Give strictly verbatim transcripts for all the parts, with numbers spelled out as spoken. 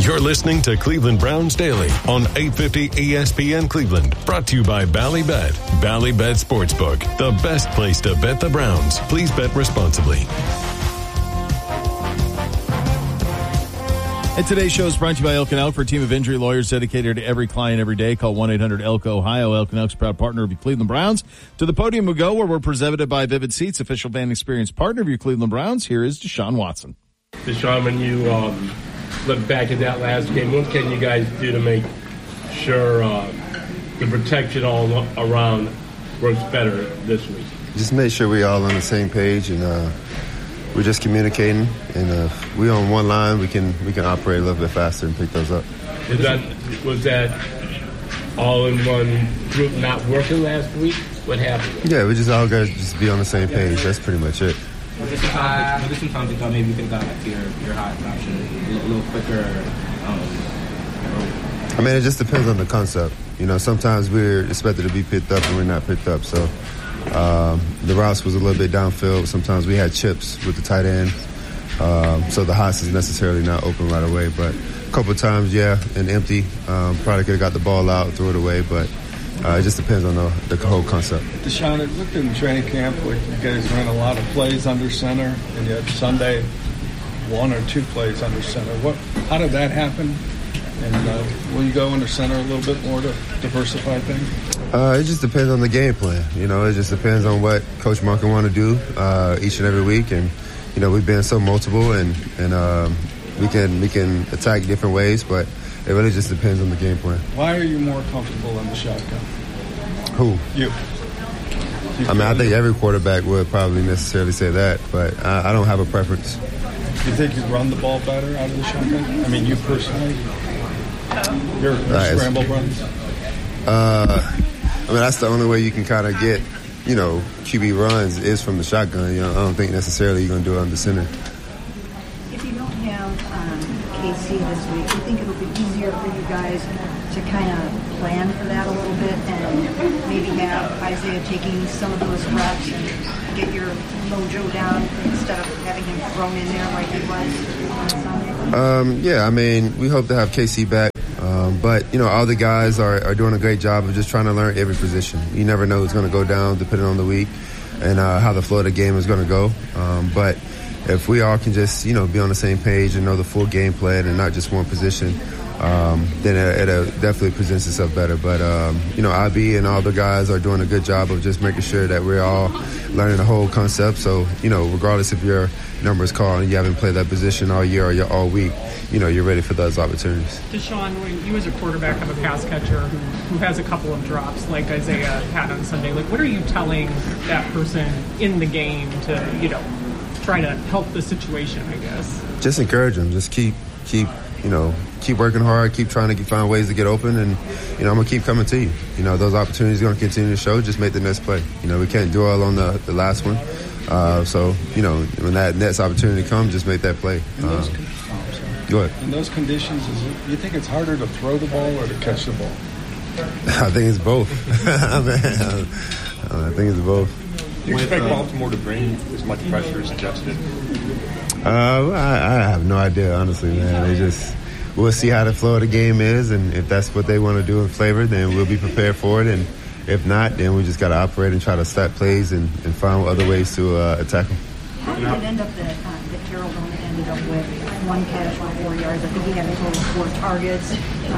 You're listening to Cleveland Browns Daily on eight fifty E S P N Cleveland. Brought to you by Bally Bet. Bally Bet Sportsbook, the best place to bet the Browns. Please bet responsibly. And today's show is brought to you by Elk and Elk, for a team of injury lawyers dedicated to every client every day. Call one eight hundred ELK Ohio. Elk and Elk's proud partner of your Cleveland Browns. To the podium we go, where we're presented by Vivid Seats, official fan experience partner of your Cleveland Browns. Here is Deshaun Watson. Deshaun, when you um, look back at that last game, what can you guys do to make sure uh, the protection all around works better this week? Just make sure we're all on the same page, and uh, we're just communicating. And uh, if we're on one line, we can we can operate a little bit faster and pick those up. Is that, was that all in one group not working last week? What happened? Yeah, we just all got to just be on the same page. That's pretty much it. But there's sometimes, but there's sometimes you thought maybe you could have got like your your hot option a little, a little quicker. Um, I mean, it just depends on the concept. You know, sometimes we're expected to be picked up and we're not picked up. So um, the routes was a little bit downfield. Sometimes we had chips with the tight end. Um, so the hots is necessarily not open right away. But a couple of times, yeah, and empty. Um, probably could have got the ball out, threw it away. But uh, it just depends on the, the whole concept. Deshaun, it looked in training camp like you guys ran a lot of plays under center, and yet Sunday, one or two plays under center. What? How did that happen? And uh, will you go under center a little bit more to diversify things? Uh, it just depends on the game plan. You know, it just depends on what Coach Markin want to do uh, each and every week. And, you know, we've been so multiple, and, and um, we can we can attack different ways, but it really just depends on the game plan. Why are you more comfortable in the shotgun? Who? You. you I mean, I think every quarterback would probably necessarily say that, but I, I don't have a preference. Do you think you run the ball better out of the shotgun? I mean, you personally? Your, your uh, scramble runs? Uh, I mean, that's the only way you can kind of get, you know, Q B runs is from the shotgun. You know, I don't think necessarily you're going to do it on the center. If you don't have um, K C this week, do you think it'll be easier for you guys to kind of plan for that a little bit and maybe have Isaiah taking some of those reps and get your mojo down instead of having him thrown in there like he was on Sunday? Um, yeah, I mean, we hope to have K C back. Um, but, you know, all the guys are, are doing a great job of just trying to learn every position. You never know who's going to go down depending on the week and uh, how the flow of the game is going to go. Um, but if we all can just, you know, be on the same page and know the full game plan and not just one position, um, then it, it definitely presents itself better. But, um, you know, I B and all the guys are doing a good job of just making sure that we're all learning the whole concept. So, you know, regardless if your number is called and you haven't played that position all year or you're all week, you know, you're ready for those opportunities. Deshaun, when you as a quarterback have a pass catcher who, who has a couple of drops like Isaiah had on Sunday, like what are you telling that person in the game to, you know, try to help the situation, I guess? Just encourage them. Just keep, keep, you know, keep working hard, keep trying to find ways to get open, and, you know, I'm going to keep coming to you. You know, those opportunities are going to continue to show. Just make the next play. You know, we can't dwell on the, the last one. Uh, so, you know, when that next opportunity comes, just make that play. Uh, Go ahead. In those conditions, is it, do you think it's harder to throw the ball or to catch the ball? I think it's both. I, mean, I think it's both. Do you expect Baltimore to bring as much pressure as suggested? Uh, I, I have no idea, honestly, man. They just we'll see how the flow of the game is, and if that's what they want to do in flavor, then we'll be prepared for it. And if not, then we just got to operate and try to stack plays and, and find other ways to uh, attack them. How did it end up that, uh, that Terrell only ended up with one catch for four yards? I think he had a total of four targets.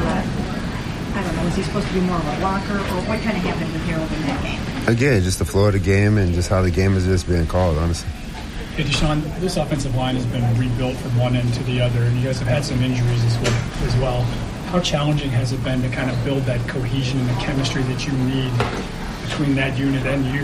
Uh, I don't know, was he supposed to be more of a blocker, or what kind of happened with Harold in that game? Again, just the flow of the game and just how the game is just being called, honestly. Hey, Deshaun, this offensive line has been rebuilt from one end to the other, and you guys have had some injuries as well. As well. How challenging has it been to kind of build that cohesion and the chemistry that you need between that unit and you?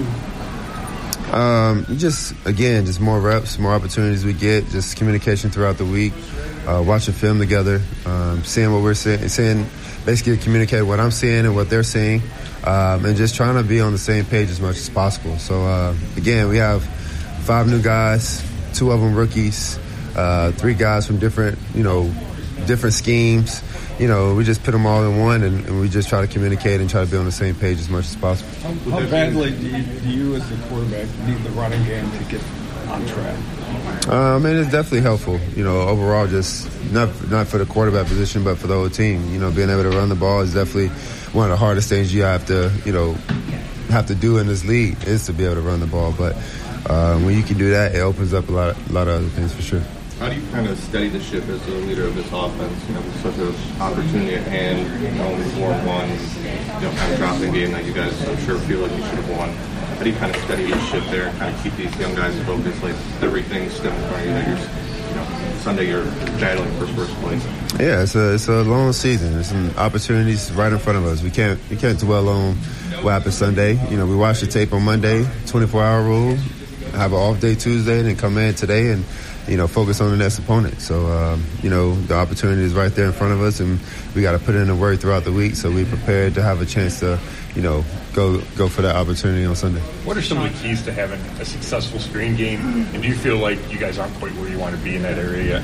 Um, just, again, just more reps, more opportunities we get, just communication throughout the week, uh, watching film together, um, seeing what we're seeing, seeing, basically communicate what I'm seeing and what they're seeing, um, and just trying to be on the same page as much as possible. So, uh, again, we have five new guys, two of them rookies, uh, three guys from different, you know, different schemes. You know, we just put them all in one, and, and we just try to communicate and try to be on the same page as much as possible. How, how badly do you, do you, as the quarterback, need the running game to get on track? Uh, I mean, it's definitely helpful. You know, overall, just not not for the quarterback position, but for the whole team. You know, being able to run the ball is definitely one of the hardest things you have to, you know, have to do in this league is to be able to run the ball. But uh, when you can do that, it opens up a lot, a lot of other things for sure. How do you kind of steady the ship as the leader of this offense? You know, with such an opportunity at hand, you know, only four and one, you know, kind of dropping a game that you guys, I'm sure, feel like you should have won. How do you kind of steady the ship there and kind of keep these young guys focused, like everything's still in front of you, that you're, you know, Sunday you're battling for first place? Yeah, it's a it's a long season. There's some opportunities right in front of us. We can't we can't dwell on what happened Sunday. You know, we watched the tape on Monday, twenty-four hour rule, have an off day Tuesday, and then come in today and, you know, focus on the next opponent. So, um, you know, the opportunity is right there in front of us, and we got to put in the work throughout the week so we're prepared to have a chance to, you know, go go for that opportunity on Sunday. What are some of the keys to having a successful screen game, and do you feel like you guys aren't quite where you want to be in that area yet?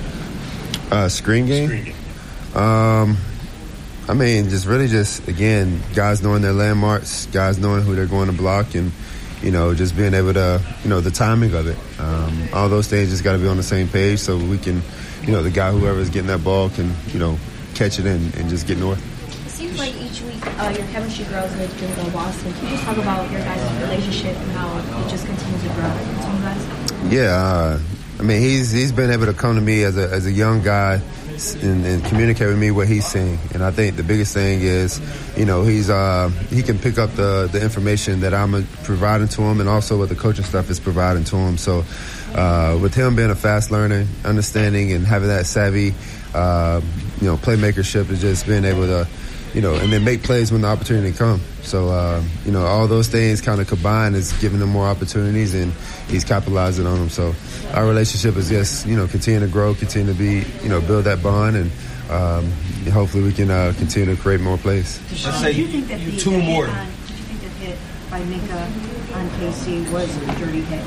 Uh, screen game? Screen game. Um, I mean, just really just, again, guys knowing their landmarks, guys knowing who they're going to block, and, you know, just being able to, you know, the timing of it. Um, all those things just got to be on the same page so we can, you know, the guy, whoever's getting that ball can, you know, catch it in and just get north. It seems like each week uh, your chemistry grows with Denzel Boston. Can you just talk about your guys' relationship and how it just continues to grow between you guys? Yeah, uh, I mean, he's he's been able to come to me as a as a young guy and, and communicate with me what he's seeing. And I think the biggest thing is, you know, he's uh, he can pick up the, the information that I'm providing to him and also what the coaching stuff is providing to him. So uh, with him being a fast learner, understanding and having that savvy, uh, you know, playmakership is just being able to, you know, and then make plays when the opportunity comes. So, uh, you know, all those things kind of combined is giving him more opportunities, and he's capitalizing on them. So our relationship is just, you know, continue to grow, continue to be, you know, build that bond, and um, hopefully we can uh, continue to create more plays. Let's say you think that the, two the more. On, did you think the hit by Minkah on K C was a dirty hit?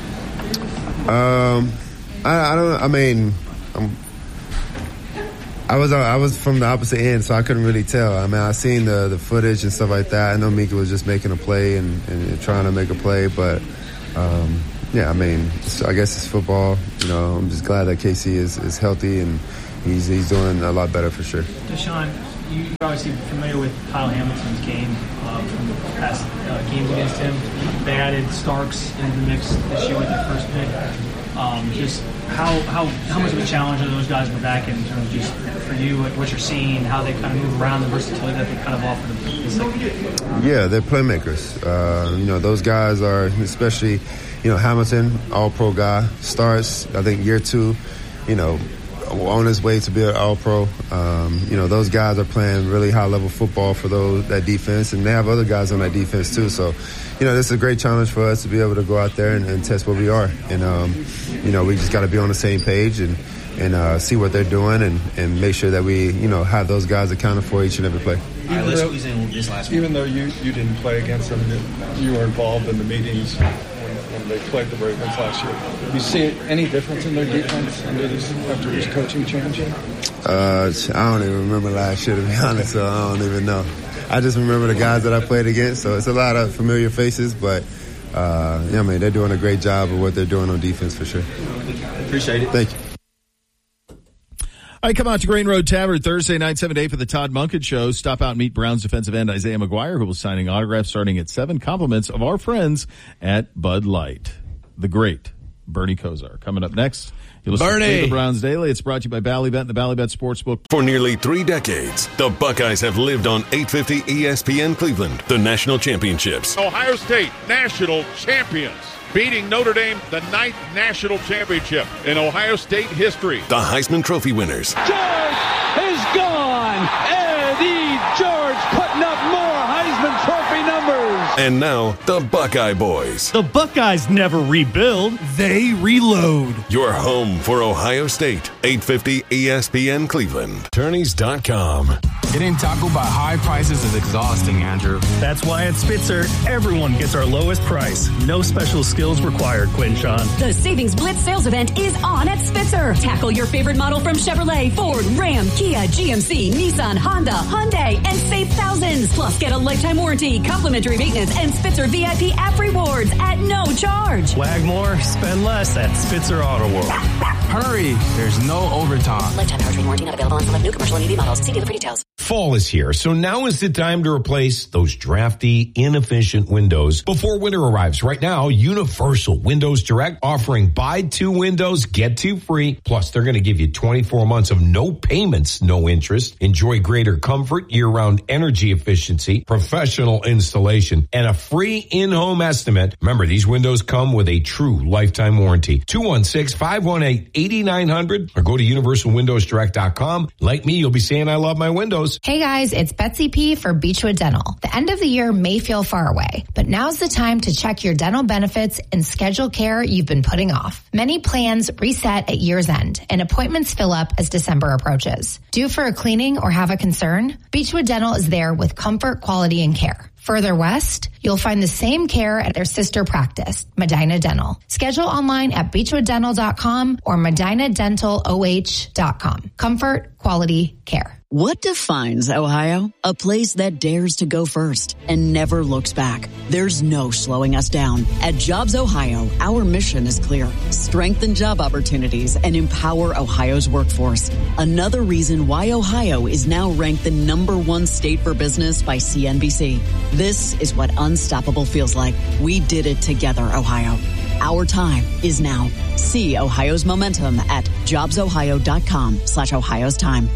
Um, I, I don't. I mean, I'm, I was I was from the opposite end, so I couldn't really tell. I mean, I seen the, the footage and stuff like that. I know Minkah was just making a play and, and trying to make a play, but um, yeah, I mean, I guess it's football. You know, I'm just glad that K C is, is healthy and he's he's doing a lot better for sure. Deshaun, you're obviously familiar with Kyle Hamilton's game uh, from the past uh, games against him. They added Starks into the mix this year with their first pick. Um, just how, how how much of a challenge are those guys in the back end in terms of just for you, like what you're seeing, how they kind of move around, the versatility that they kind of offer to the second? Yeah, they're playmakers. Uh, you know, those guys are, especially, you know, Hamilton, all-pro guy, starts, I think, year two, you know, on his way to be an all-pro. Um, you know, those guys are playing really high-level football for those that defense, and they have other guys on that defense too. So, you know, this is a great challenge for us to be able to go out there and, and test where we are. And, um, you know, we just got to be on the same page and, and uh, see what they're doing and, and make sure that we, you know, have those guys accounted for each and every play. Even, though, even though you, you didn't play against them, you were involved in the meetings when, when they played the Ravens last year. You see any difference in their defense under this, after this coaching change? Uh, I don't even remember last year, to be honest, so I don't even know. I just remember the guys that I played against, so it's a lot of familiar faces, but uh, yeah, I mean, they're doing a great job of what they're doing on defense for sure. Appreciate it. Thank you. All right, come out to Grain Road Tavern Thursday night, seven to eight for the Todd Munkett Show. Stop out and meet Browns defensive end Isaiah McGuire, who will be signing autographs starting at seven. Compliments of our friends at Bud Light. The great Bernie Kosar. Coming up next, you'll listen Bernie. to the Browns Daily. It's brought to you by Bally Bet and the Bally Bet Sportsbook. For nearly three decades, the Buckeyes have lived on eight fifty E S P N Cleveland, the national championships. Ohio State, national champions, beating Notre Dame, the ninth national championship in Ohio State history. The Heisman Trophy winners. George is gone. Eddie George putting up more Heisman Trophy numbers. And now, the Buckeye Boys. The Buckeyes never rebuild, they reload. Your home for Ohio State, eight fifty E S P N Cleveland. Tourneys dot com. Getting tackled by high prices is exhausting, Andrew. That's why at Spitzer, everyone gets our lowest price. No special skills required, Quinshon. The Savings Blitz sales event is on at Spitzer. Tackle your favorite model from Chevrolet, Ford, Ram, Kia, G M C, Nissan, Honda, Hyundai, and save thousands. Plus, get a lifetime warranty, complimentary maintenance, bonuses and Spitzer V I P app rewards at no charge. Wag more, spend less at Spitzer Auto World. Hurry, there's no overtime. Lifetime powertrain warranty not available on select new commercial and E V models. See dealer for details. Fall is here, so now is the time to replace those drafty, inefficient windows before winter arrives. Right now, Universal Windows Direct offering buy two windows, get two free. Plus, they're going to give you twenty-four months of no payments, no interest. Enjoy greater comfort, year-round energy efficiency, professional installation, and a free in-home estimate. Remember, these windows come with a true lifetime warranty. two one six, five one eight, eight nine zero zero or go to universal windows direct dot com. Like me, you'll be saying I love my windows. Hey guys, it's Betsy P for Beechwood Dental. The end of the year may feel far away, but now's the time to check your dental benefits and schedule care you've been putting off. Many plans reset at year's end and appointments fill up as December approaches. Due for a cleaning or have a concern? Beechwood Dental is there with comfort, quality, and care. Further west, you'll find the same care at their sister practice, Medina Dental. Schedule online at beechwood dental dot com or medina dental o h dot com. Comfort, quality, care. What defines Ohio? A place that dares to go first and never looks back. There's no slowing us down. At Jobs Ohio, our mission is clear. Strengthen job opportunities and empower Ohio's workforce. Another reason why Ohio is now ranked the number one state for business by C N B C. This is what unstoppable feels like. We did it together, Ohio. Our time is now. See Ohio's momentum at jobs ohio dot com slash Ohio's time.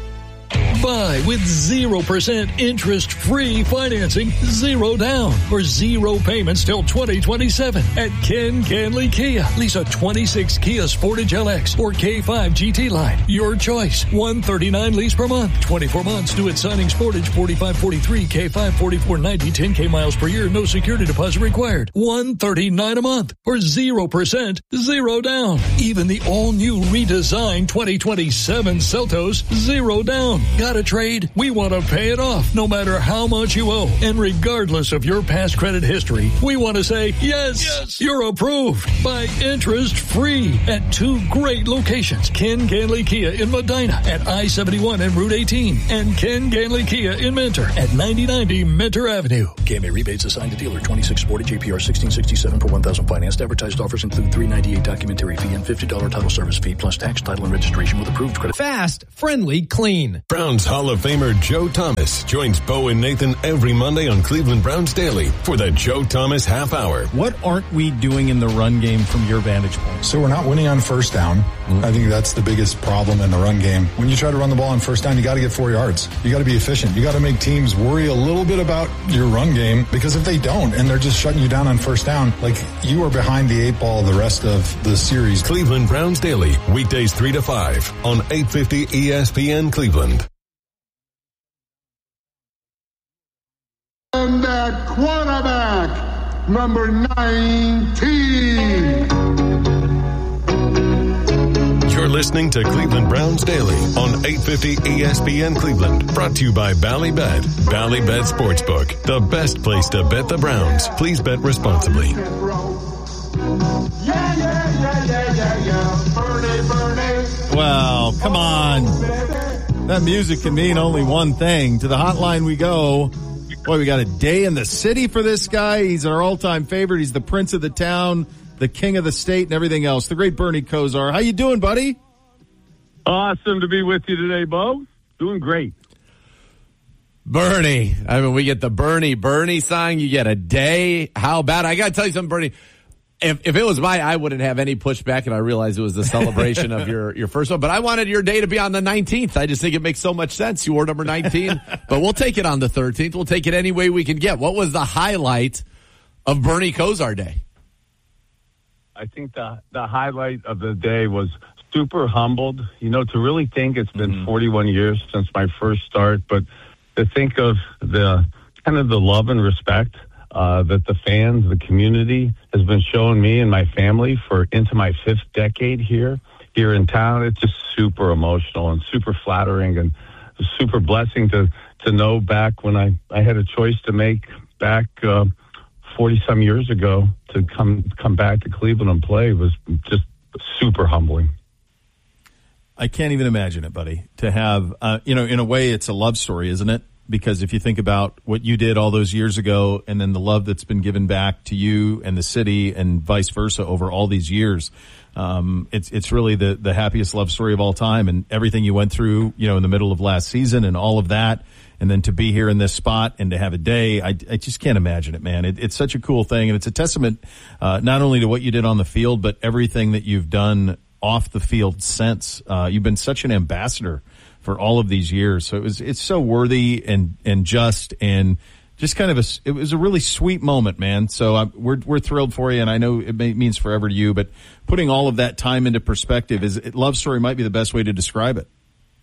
Buy with zero percent interest-free financing, zero down, or zero payments till twenty twenty-seven at Ken Canley Kia. Lease a twenty-six Kia Sportage L X or K five G T line. Your choice. one thirty-nine lease per month. twenty-four months due at signing Sportage forty-five forty-three, K five forty-four ninety, ten K miles per year, no security deposit required. one thirty-nine a month or zero percent, zero down. Even the all-new redesigned twenty twenty-seven Seltos, zero down. Got a trade? We want to pay it off no matter how much you owe. And regardless of your past credit history, we want to say, yes, yes. You're approved by interest free at two great locations. Ken Canley Kia in Medina at I seventy-one and Route eighteen and Ken Canley Kia in Mentor at ninety ninety Mentor Avenue. K M A rebates assigned to dealer twenty-six forty J P R sixteen sixty-seven per one thousand financed. Advertised offers include three ninety-eight documentary fee and fifty dollars title service fee plus tax, title, and registration with approved credit. Fast, friendly, clean. Browns Hall of Famer Joe Thomas joins Bo and Nathan every Monday on Cleveland Browns Daily for the Joe Thomas Half Hour. What aren't we doing in the run game from your vantage point? So we're not winning on first down. Mm-hmm. I think that's the biggest problem in the run game. When you try to run the ball on first down, you got to get four yards. You got to be efficient. You got to make teams worry a little bit about your run game, because if they don't and they're just shutting you down on first down, like, you are behind the eight ball the rest of the series. Cleveland Browns Daily, weekdays three to five on eight fifty E S P N Cleveland. And that quarterback, number nineteen. You're listening to Cleveland Browns Daily on eight fifty E S P N Cleveland. Brought to you by Ballybet. Ballybet Sportsbook, the best place to bet the Browns. Please bet responsibly. Yeah, yeah, yeah, yeah, yeah, yeah. Bernie, Bernie. Well, come on. That music can mean only one thing. To the hotline we go. Boy, we got a day in the city for this guy. He's our all-time favorite. He's the prince of the town, the king of the state, and everything else. The great Bernie Kosar. How you doing, buddy? Awesome to be with you today, Bo. Doing great. Bernie. I mean, we get the Bernie, Bernie sign. You get a day. How about it? I got to tell you something, Bernie. If, if it was my, I wouldn't have any pushback, and I realized it was the celebration of your, your first one. But I wanted your day to be on the nineteenth. I just think it makes so much sense. You were number nineteen. But we'll take it on the thirteenth. We'll take it any way we can get. What was the highlight of Bernie Kosar Day? I think the the highlight of the day was super humbled. You know, to really think it's been mm-hmm. forty-one years since my first start, but to think of the kind of the love and respect Uh, that the fans, the community has been showing me and my family for into my fifth decade here, here in town. It's just super emotional and super flattering and a super blessing to, to know back when I, I had a choice to make back uh, forty some years ago to come, come back to Cleveland and play was just super humbling. I can't even imagine it, buddy, to have, uh, you know, in a way it's a love story, isn't it? because if you think about what you did all those years ago and then the love that's been given back to you and the city and vice versa over all these years, um, it's it's really the, the happiest love story of all time, and everything you went through, you know, in the middle of last season and all of that. And then to be here in this spot and to have a day, I, I just can't imagine it, man. It, it's such a cool thing, and it's a testament uh, not only to what you did on the field, but everything that you've done off the field since. Uh, you've been such an ambassador for all of these years, so it was it's so worthy and and just and just kind of a it was a really sweet moment, man. So uh, we're we're thrilled for you, and I know it may, means forever to you. But putting all of that time into perspective, is it, love story might be the best way to describe it.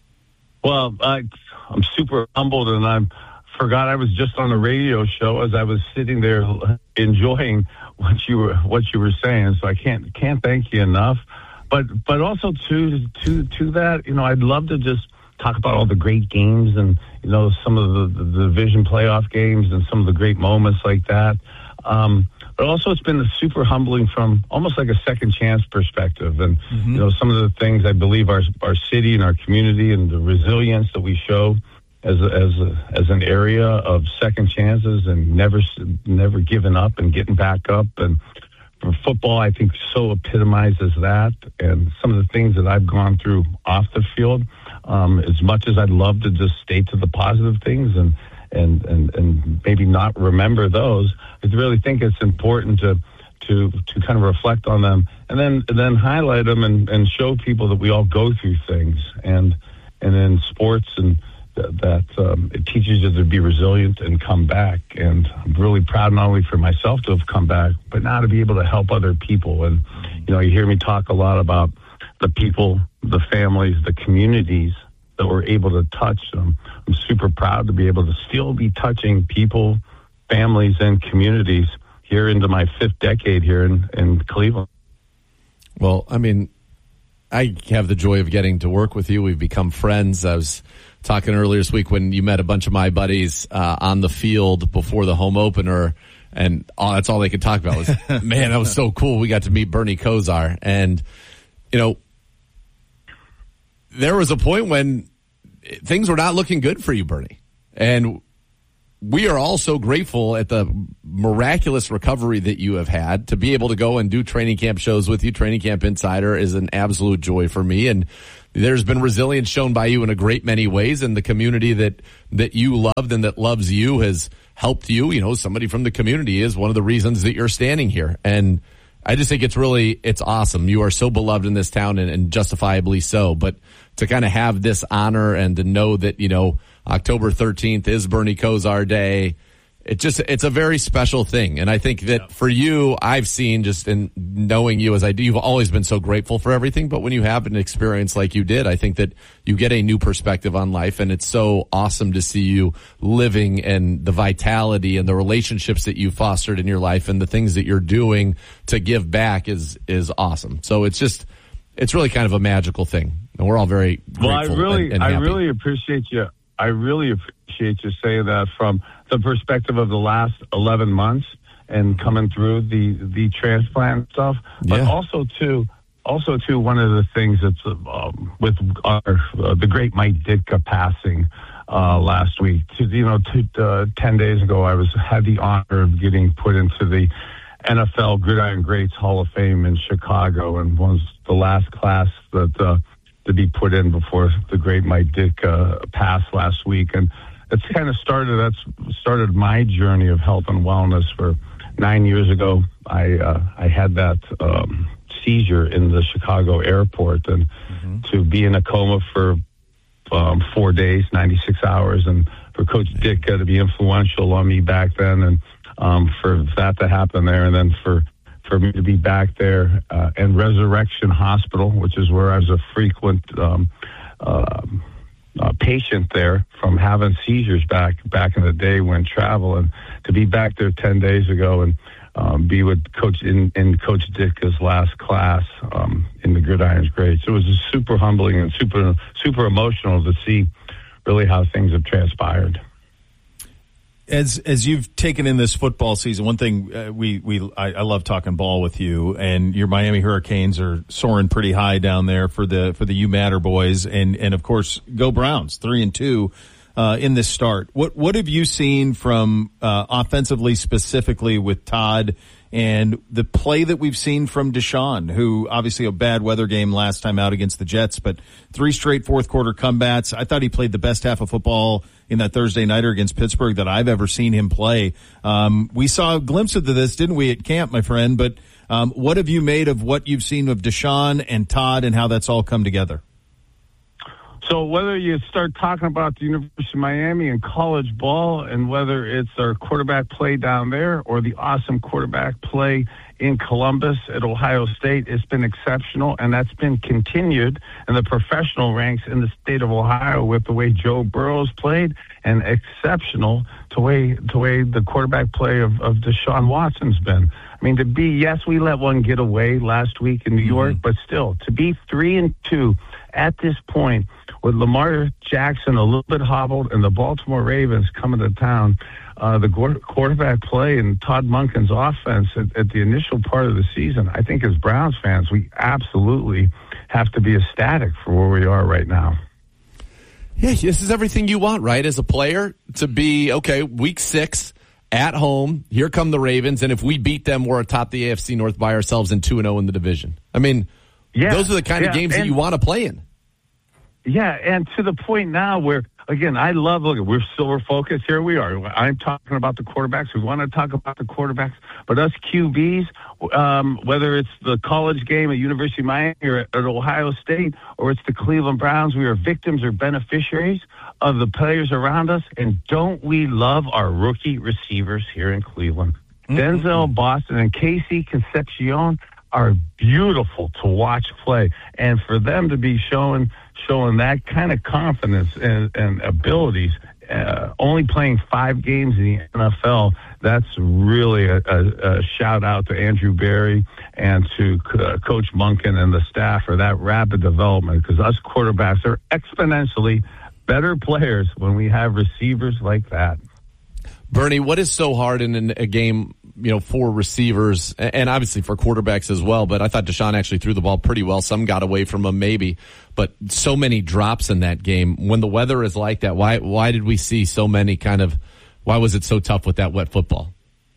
Well, I, I'm super humbled, and I forgot I was just on a radio show as I was sitting there enjoying what you were what you were saying. So I can't can't thank you enough. But but also to to to that, you know, I'd love to just talk about all the great games and, you know, some of the, the division playoff games and some of the great moments like that. Um, but also it's been super humbling from almost like a second chance perspective. And, mm-hmm. you know, some of the things I believe our our city and our community and the resilience that we show as a, as a, as an area of second chances and never never giving up and getting back up. And for football, I think so epitomizes that. And some of the things that I've gone through off the field, um, as much as I'd love to just stay to the positive things and and and, and maybe not remember those, I really think it's important to to to kind of reflect on them and then and then highlight them and, and show people that we all go through things. And and in sports and that um, it teaches you to be resilient and come back. And I'm really proud not only for myself to have come back, but now to be able to help other people. And, you know, you hear me talk a lot about the people, the families, the communities that we're able to touch. Um, I'm super proud to be able to still be touching people, families, and communities here into my fifth decade here in, in Cleveland. Well, I mean, I have the joy of getting to work with you. We've become friends. I was talking earlier this week when you met a bunch of my buddies uh, on the field before the home opener, and oh, that's all they could talk about was, man, that was so cool. We got to meet Bernie Kosar. And, you know, there was a point when things were not looking good for you, Bernie. And we are all so grateful at the miraculous recovery that you have had. To be able to go and do training camp shows with you, Training Camp Insider, is an absolute joy for me. And there's been resilience shown by you in a great many ways, and the community that, that you loved and that loves you has helped you. You know, somebody from the community is one of the reasons that you're standing here. And I just think it's really, it's awesome. You are so beloved in this town, and, and justifiably so. But to kind of have this honor and to know that, you know, October thirteenth is Bernie Kosar Day, it just, it's a very special thing. And I think that yeah. for you, I've seen just in knowing you as I do, you've always been so grateful for everything. But when you have an experience like you did, I think that you get a new perspective on life. And it's so awesome to see you living and the vitality and the relationships that you fostered in your life and the things that you're doing to give back is, is awesome. So it's just, it's really kind of a magical thing. And we're all very grateful. Well, I really, and, and I happy. really appreciate you. I really appreciate you saying that from the perspective of the last eleven months and coming through the, the transplant stuff. But Yeah. also, too, also, too, one of the things that's um, with our, uh, the great Mike Ditka passing uh, last week. To, you know, to, uh, ten days ago, I was had the honor of getting put into the N F L Gridiron Greats Hall of Fame in Chicago, and was the last class that uh, to be put in before the great Mike Ditka passed last week. And it's kind of started, that's started my journey of health and wellness. For nine years ago, I uh, I had that um, seizure in the Chicago airport, and mm-hmm. to be in a coma for um, four days, ninety-six hours, and for Coach Ditka to be influential on me back then, and um, for that to happen there, and then for for me to be back there uh, in Resurrection Hospital, which is where I was a frequent um, uh, uh, patient there from having seizures back back in the day when traveling, to be back there ten days ago and um, be with Coach in, in Coach Ditka's last class um, in the Gridiron's Greats. It was super humbling and super super emotional to see really how things have transpired. As as you've taken in this football season, one thing uh, we we I, I love talking ball with you, and your Miami Hurricanes are soaring pretty high down there for the for the You Matter boys, and and of course go Browns, three and two. uh, in this start. What what have you seen from uh, offensively, specifically with Todd, and the play that we've seen from Deshaun, who obviously a bad weather game last time out against the Jets, but three straight fourth quarter comebacks. I thought he played the best half of football in that Thursday nighter against Pittsburgh that I've ever seen him play. Um, we saw a glimpse of this, didn't we, at camp, my friend? But um, what have you made of what you've seen of Deshaun and Todd and how that's all come together? So whether you start talking about the University of Miami and college ball, and whether it's our quarterback play down there or the awesome quarterback play in Columbus at Ohio State, it's been exceptional, and that's been continued in the professional ranks in the state of Ohio with the way Joe Burrow's played, and exceptional to way to way the quarterback play of, of Deshaun Watson's been. I mean, to be, yes, we let one get away last week in New York, mm-hmm. but still, to be three and two at this point, with Lamar Jackson a little bit hobbled and the Baltimore Ravens coming to town, uh, the quarterback play and Todd Monken's offense at, at the initial part of the season, I think as Browns fans, we absolutely have to be ecstatic for where we are right now. Yeah, this is everything you want, right? As a player, to be, okay, week six, at home, here come the Ravens, and if we beat them, we're atop the A F C North by ourselves and two and oh in the division. I mean, yeah, those are the kind yeah, of games and, that you want to play in. Yeah, and to the point now where, again, I love, look, we're silver focused. Here we are. I'm talking about the quarterbacks. We want to talk about the quarterbacks. But us Q Bs, um, whether it's the college game at University of Miami or at Ohio State, or it's the Cleveland Browns, we are victims or beneficiaries of the players around us. And don't we love our rookie receivers here in Cleveland? Mm-hmm. Denzel Boston and Casey Concepcion are beautiful to watch play. And for them to be showing showing that kind of confidence and, and abilities, uh, only playing five games in the N F L, that's really a, a, a shout out to Andrew Berry and to uh, Coach Monken and the staff for that rapid development, because us quarterbacks are exponentially better players when we have receivers like that. Bernie, what is so hard in a game, you know, for receivers and obviously for quarterbacks as well? But I thought Deshaun actually threw the ball pretty well. Some got away from him maybe, but so many drops in that game. When the weather is like that, why why did we see so many kind of, why was it so tough with that wet football?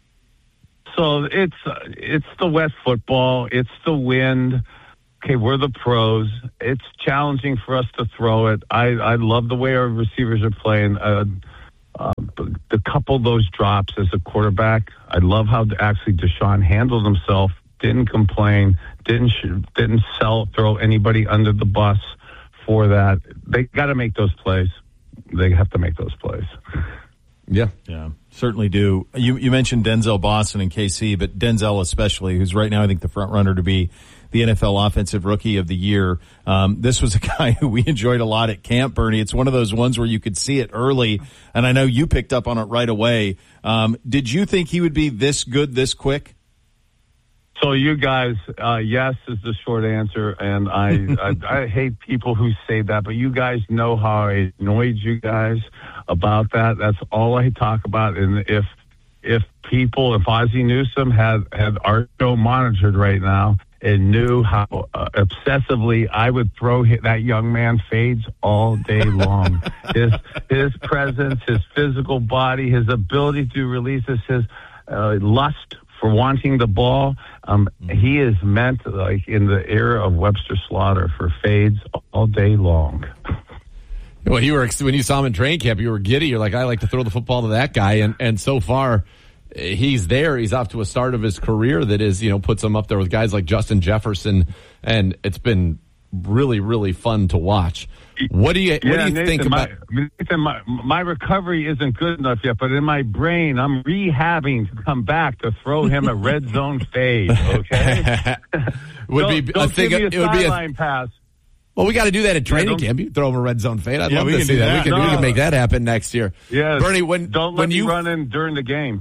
So it's it's the wet football. It's the wind. Okay, we're the pros. It's challenging for us to throw it. I, I love the way our receivers are playing. Uh, Uh, the couple of those drops as a quarterback, I love how actually Deshaun handled himself, didn't complain, didn't sh- didn't sell, throw anybody under the bus for that. They got to make those plays. They have to make those plays. Yeah. Yeah, certainly do. You you mentioned Denzel Boston and K C, but Denzel especially, who's right now I think the front runner to be the N F L Offensive Rookie of the Year. Um, this was a guy who we enjoyed a lot at camp, Bernie. It's one of those ones where you could see it early, and I know you picked up on it right away. Um, did you think he would be this good this quick? So you guys, uh, yes is the short answer, and I, I I hate people who say that, but you guys know how I annoyed you guys about that. That's all I talk about, and if if people, if Ozzie Newsome had, had our show monitored right now and knew how uh, obsessively I would throw hit, that young man fades all day long. his his presence, his physical body, his ability to release this, his uh, lust for wanting the ball. Um, he is meant, like in the era of Webster Slaughter, for fades all day long. Well, you were when you saw him in training camp, you were giddy. You're like, I like to throw the football to that guy, and and so far, he's there. He's off to a start of his career that is, you know, puts him up there with guys like Justin Jefferson, and it's been really, really fun to watch. What do you What yeah, do you Nathan, think about? My, Nathan, my, my recovery isn't good enough yet, but in my brain, I'm rehabbing to come back to throw him a red zone fade. Okay, would don't, be don't a thing. Give me a it would be a sideline pass. Well, we got to do that at training yeah, camp. You throw him a red zone fade. I'd yeah, love we to can see do that. that. We can No. we can make that happen next year. Yes. Bernie, when don't let when me you run in during the game.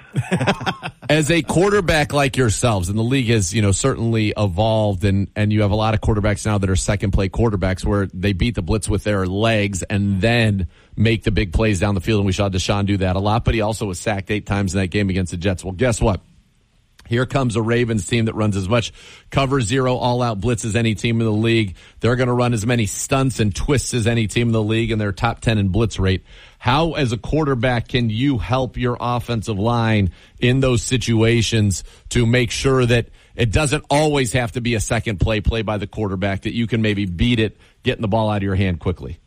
As a quarterback like yourselves, and the league has, you know, certainly evolved, and, and you have a lot of quarterbacks now that are second play quarterbacks where they beat the blitz with their legs and then make the big plays down the field. And we saw Deshaun do that a lot, but he also was sacked eight times in that game against the Jets. Well, guess what? Here comes a Ravens team that runs as much cover zero all-out blitz as any team in the league. They're going to run as many stunts and twists as any team in the league, and they're top ten in blitz rate. How, as a quarterback, can you help your offensive line in those situations to make sure that it doesn't always have to be a second play play by the quarterback, that you can maybe beat it, getting the ball out of your hand quickly?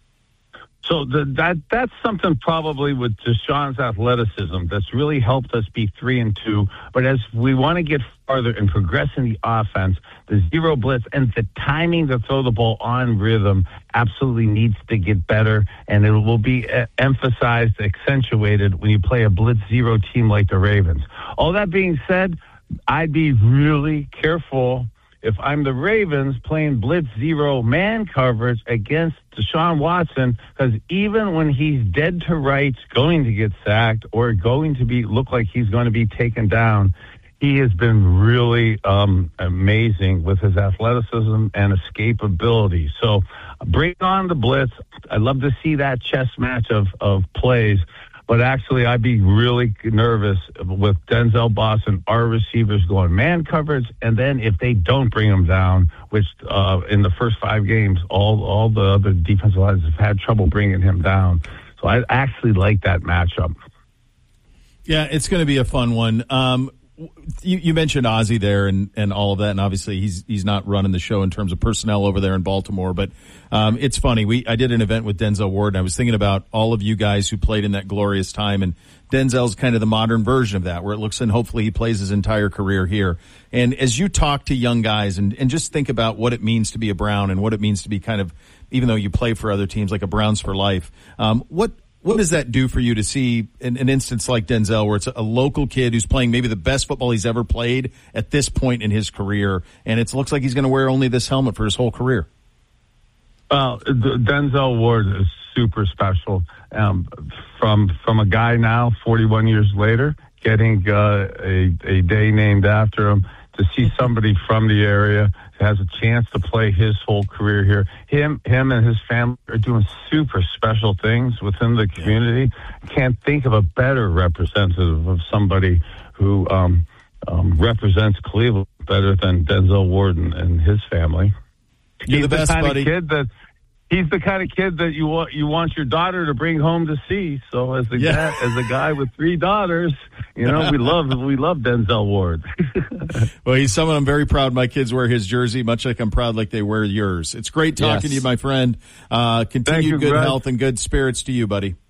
So the, that that's something probably with Deshaun's athleticism that's really helped us be three and two. But as we want to get farther and progress in the offense, the zero blitz and the timing to throw the ball on rhythm absolutely needs to get better, and it will be uh, emphasized, accentuated when you play a blitz zero team like the Ravens. All that being said, I'd be really careful if I'm the Ravens playing blitz zero man coverage against Deshaun Watson, because even when he's dead to rights, going to get sacked or going to be look like he's going to be taken down, he has been really um, amazing with his athleticism and escapability. So bring on the blitz. I'd love to see that chess match of, of plays. But actually, I'd be really nervous with Denzel Boston, our receivers going man coverage, and then if they don't bring them down, which uh, in the first five games, all all the other defensive lines have had trouble bringing him down. So I actually like that matchup. Yeah, it's going to be a fun one. Um, you, you mentioned Ozzie there and, and all of that, and obviously he's he's not running the show in terms of personnel over there in Baltimore. But um, it's funny. We I did an event with Denzel Ward, and I was thinking about all of you guys who played in that glorious time, and Denzel's kind of the modern version of that, where it looks and hopefully he plays his entire career here. And as you talk to young guys and, and just think about what it means to be a Brown and what it means to be kind of, even though you play for other teams like a Browns for life, um, what What does that do for you to see an, an instance like Denzel, where it's a, a local kid who's playing maybe the best football he's ever played at this point in his career, and it looks like he's going to wear only this helmet for his whole career? Well, Denzel Ward is super special. Um, from from a guy now, forty-one years later, getting uh, a, a day named after him, to see somebody from the area who has a chance to play his whole career here. Him him and his family are doing super special things within the community. Can't think of a better representative of somebody who um, um, represents Cleveland better than Denzel Ward and, and his family. You're He's the best, the kind buddy. Of kid that, he's the kind of kid that you want you want your daughter to bring home to see. So as a Yeah. guy, as a guy with three daughters, you know, we love we love Denzel Ward. Well, he's someone I'm very proud my kids wear his jersey, much like I'm proud like they wear yours. It's great talking Yes. to you, my friend. Uh, continued you, good Greg. health and good spirits to you, buddy.